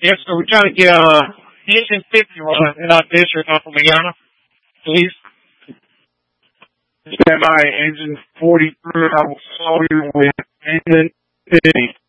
Yes, sir. We're trying to get engine 50 run in our district off of Mayana, please. Stand by, engine 43. I will call you with engine 50.